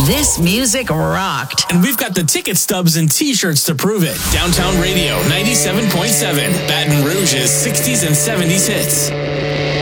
This music rocked. And we've got the ticket stubs and t-shirts to prove it. Downtown Radio 97.7, Baton Rouge's 60s and 70s hits.